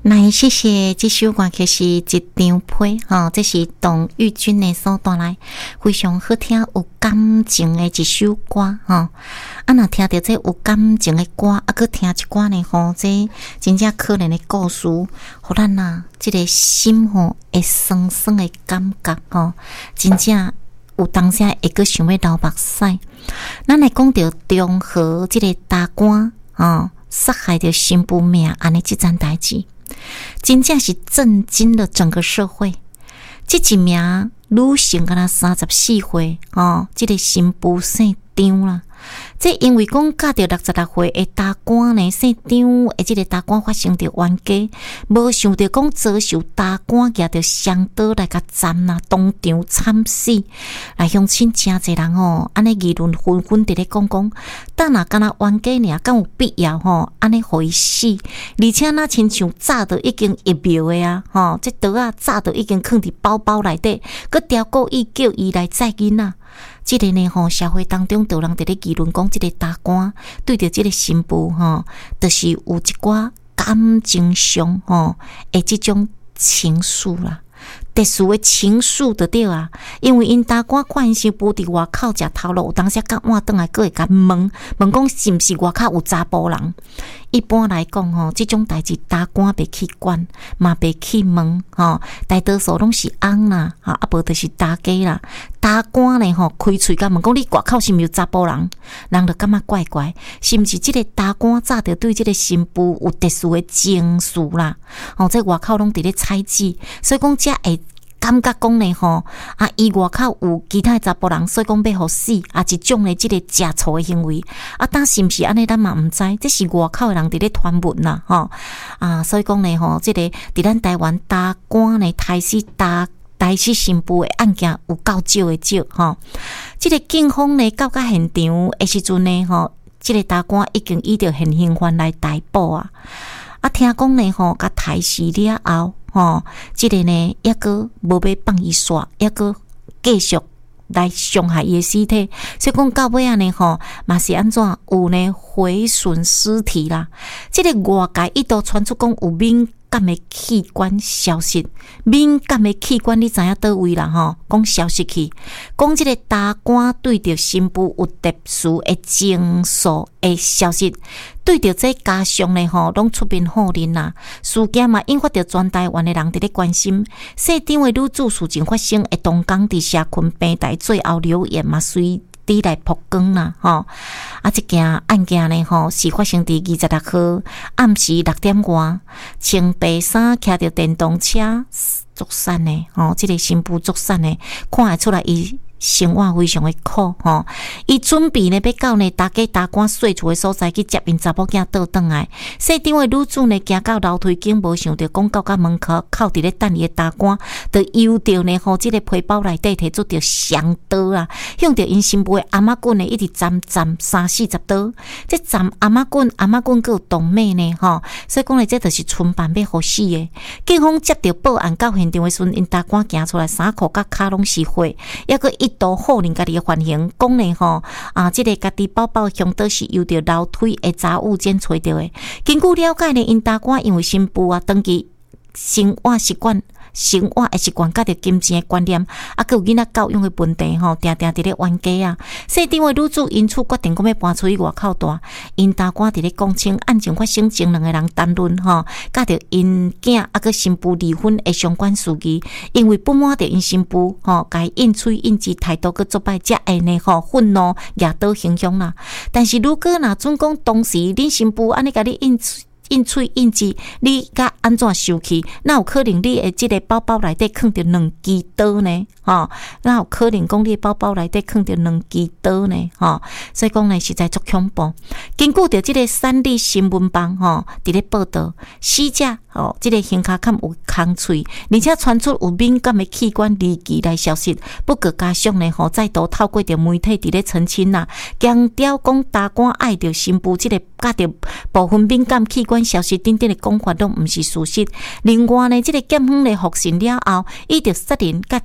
来，谢谢这首歌曲是一张被这是董玉君的所带来非常好听有感情的一首歌若听到这有感情的歌搁听一歌呢这真正可怜的故事互咱这个心会酸酸的感觉真正有当时会搁想要流目屎。咱来讲到中和这个大官杀害着新妇命安尼这件代志真正是震惊了整个社会。这一名女性敢若34岁这个新妇姓张啦。这因为讲嫁着66岁的大官呢，姓张的这个大官发生着冤家，无想到讲遭受大官举着双刀来甲斩当场惨死。来乡亲真侪人安尼议论纷纷伫咧讲，但若敢若冤家尔，敢有必要安尼互伊死？而且那亲像早就已经入庙的这刀早就已经放伫包包内底，佮调故意叫伊来载囡仔。这个呢社会当中有人伫咧议论讲，这个大官对着这个新妇就是有一寡感情上的这种情愫啦，特殊的情愫就对啊。因为因大官看因新妇伫外口食头路，有当时甲换转来，佫会甲问讲是毋是外口有查甫人。一般来讲这种代志大官袂去管，嘛袂去问大多数拢是翁啦无就是大家啦。大官呢开喙甲问讲你外口是毋是有查甫人，人就感觉怪怪，是毋是这个大官早就对这个新妇有特殊的情愫啦这外口拢伫咧猜忌，所以讲才会感觉讲呢伊外口有其他查甫人，所以讲要互死一种的这个吃醋的行为但是毋是安尼咱嘛毋知，这是外口的人伫咧传闻啦所以讲呢这个伫咱台湾大官呢杀死新妇的案件有够少的少这个警方呢到现场的时阵呢这个大官已经依着现行犯来逮捕听讲呢甲杀死了后这个呢抑个无要放伊煞，抑个继续来伤害伊的尸体，所以讲到尾呢嘛是安怎有呢毁损尸体啦。这个外界一度传出讲有敏感的器官消失，敏感的器官你知影倒位啦讲消失去，讲这个大官对着新妇有特殊的情愫的消失，对着这家属呢拢出面否认啦。事件嘛引发着全台湾的人伫咧关心，姓张的女子事情发生的当天伫社群平台最后留言嘛随伫来曝光啦这件案件呢是发生伫26号暗时6点外，穿白衫骑着电动车作散的这个新妇作散的，看会出来伊生活非常的苦伊准备呢要到呢大家大官睡厝的所在去接因查某囝倒转来。姓张的女子呢行到楼梯间，无想到讲到门口伫咧等伊的大官，就由着呢这个皮包内底摕出着双刀向着因新妇的阿嬷棍呢一直斩30-40刀。这斩阿嬷棍佫有动脉呢所以讲呢这就是春办要互死的。警方接到报案到现场的时阵，因大官行出来，衫裤甲骹拢是血，抑个一度否认家己的犯行，讲呢这个家己包包凶刀是由着楼梯的杂物间找到的。根据了解呢，因大官因为新妇长期生活习惯，甲着金钱的观念佮有囡仔教养的问题定定伫咧冤家姓张的女子因此决定讲要搬出去外口住。因大官伫咧讲清案情发生前两个人谈论甲着因囝佮新妇离婚的相关事宜，因为不满着因新妇甲伊应喙应舌态度佮作歹，才会呢愤怒举刀行凶啦。但是如果准讲当时恁新妇安尼甲你应喙应舌，你甲安怎受气？那有可能你的这个包包内底放着2支刀呢？那有可能讲你的包包内底放着2支刀呢？所以讲呢，实在足恐怖。根据着这个三立新闻网伫咧报道，死者这个胸骹坎有空喙，而且传出有敏感的器官离奇来消失。不过家属呢再度透过着媒体伫咧澄清啦，强调讲大官爱着新妇这个甲着部分敏感器官消失等等的讲法拢毋是事实。另外呢，这个检方咧复审了后，伊着xác认甲着非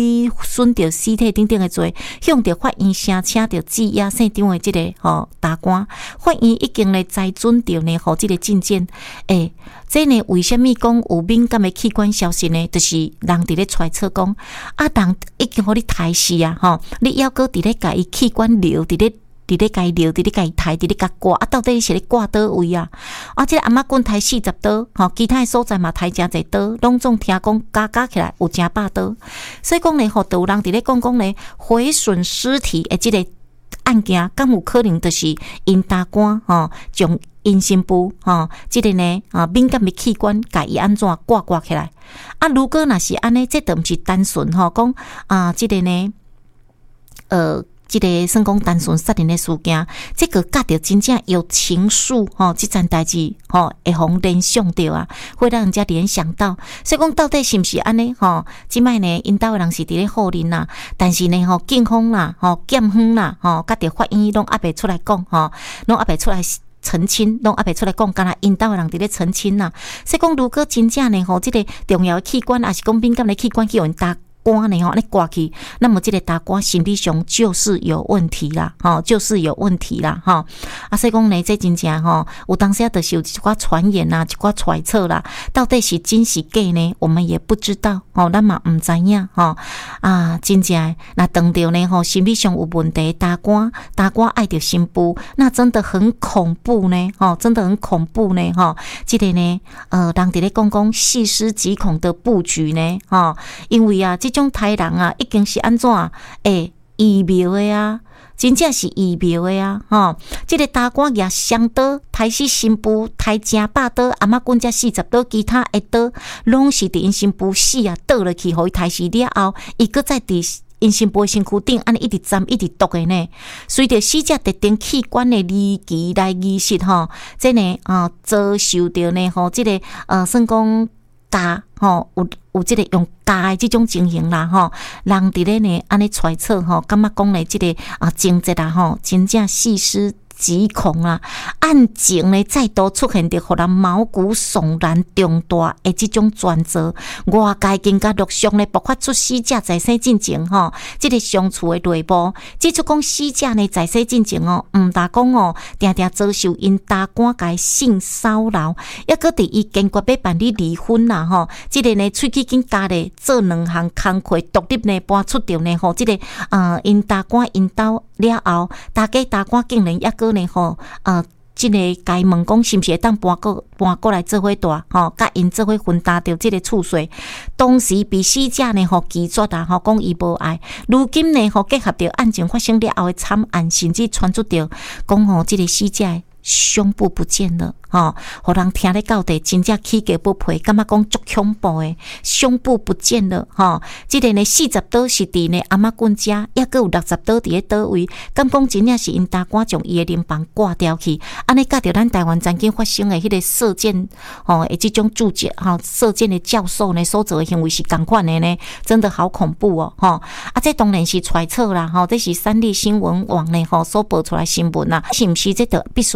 追顺着尸体顶顶的做，向着法院声请着羁押现场的这个大官，法院已经咧裁准着呢，这个证件，这呢为什么讲有敏感的器官消失呢？就是人伫咧揣测讲，人已经互你抬死啊，你要搁伫咧甲伊器官留伫咧。伫咧家留，伫咧家抬，伫咧家挂，到底是咧挂倒位啊？这个阿嬷棍抬40刀，其他的所在嘛抬真侪刀，拢总听讲加起来有成100刀。所以讲咧，就有人伫咧讲咧，毁损尸体的这个案件，敢有可能就是因大官将因心部这个呢敏感的器官，甲伊安怎挂起来？如果若是安尼，这都毋是单纯讲这个呢这个算讲单纯杀人的事件，这个甲着真正有情愫这件代志会互联想到啊，会让人家联想到。所以讲到底是毋是安尼即摆呢，因兜的人是伫咧好人啦，但是呢警方啦检方啦甲着法院拢还袂出来讲拢还袂出来澄清，拢还袂出来讲，敢若因兜的人伫咧澄清啦。所以讲如果真正呢这个重要的器官，还是讲敏感的器官去互因打官呢安尼挂去，那么这个大官心理上就是有问题啦，就是有问题啦，所以讲呢，这真正有当时就是有一寡传言啦，一寡揣测啦，到底是真是假呢？我们也不知道咱嘛唔知影真正那当着呢心理上有问题，大官爱着心部，那真的很恐怖呢，真的很恐怖呢，这个呢人伫咧讲细思极恐的布局呢，因为这种台人已经是安怎异妙的啊，真正是异妙的啊！这个大官也双刀抬死心部，抬正100刀，阿嬷棍才40刀，其他的刀拢是伫因心部死啊，倒落去，互伊抬死了后，伊搁再伫因心部身躯顶安尼一直斩一直剁的呢。随着死者特定器官的离奇来遗失这呢遭受到呢这个算讲有这个用加的这种情形啦人伫咧呢安尼揣测感觉讲咧这个情节啦真正细思极恐啊！案情呢再度出现着互人毛骨悚然重大的这种转折，外界更加陆续呢爆发出死者在生进程这个相处的内幕，指出讲死者呢在生进程毋但讲常常遭受因大官甲性骚扰，抑搁伫伊坚决要办理离婚啦这个呢喙齿紧加咧做2项工课独立呢搬出着呢这个因大官因兜了后，大官竟然抑搁呢这个该问讲是毋是会当搬过来做伙住甲因做伙分担着这个厝税。当时被死者呢拒绝讲伊无爱，如今呢结合着案情发生了后的惨案，甚至传出着讲这个死者胸部不见了互人听咧到底真正起价不配，感觉讲足恐怖的，胸部不见了这个呢40刀是伫呢阿嬷棍家，抑搁有60刀伫咧倒位，敢讲真正是因大官将伊的灵房挂掉去，安尼甲着咱台湾曾经发生的迄个射箭的这种注解射箭的教授呢所做的行为是同款的呢，真的好恐怖这当然是揣测啦这是三立新闻网呢所报出来新闻啦，是毋是这个必须